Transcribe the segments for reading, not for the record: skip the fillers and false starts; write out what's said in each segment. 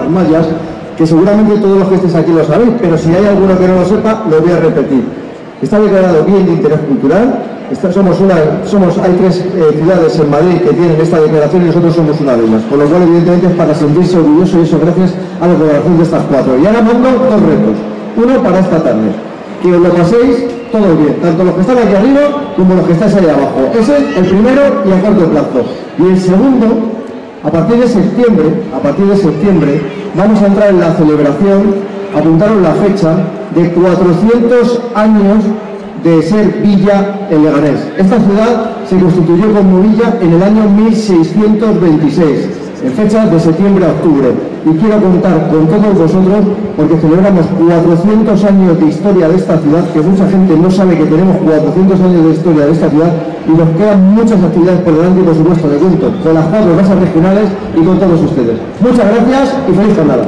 las mallas, que seguramente todos los que estéis aquí lo sabéis, pero si hay alguno que no lo sepa, lo voy a repetir. Está declarado bien de interés cultural. Hay 3 ciudades en Madrid que tienen esta declaración y nosotros somos una de ellas, con lo cual evidentemente es para sentirse orgulloso, y eso gracias a la colaboración de estas 4. Y ahora mando 2 retos, uno para esta tarde, que os lo paséis todo bien, tanto los que están aquí arriba como los que estáis ahí abajo. Ese es el primero y a corto plazo. Y el segundo, a partir de septiembre vamos a entrar en la celebración, apuntaron la fecha, de 400 años de ser villa en Leganés. Esta ciudad se constituyó como villa en el año 1626, en fechas de septiembre a octubre. Y quiero contar con todos vosotros porque celebramos 400 años de historia de esta ciudad, que mucha gente no sabe que tenemos 400 años de historia de esta ciudad, y nos quedan muchas actividades por delante y por supuesto de cuento con las 4 casas regionales y con todos ustedes. Muchas gracias y feliz jornada.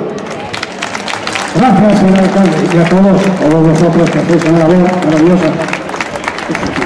Gracias, señor alcalde, y a todos vosotros que hacéis una labor maravillosa.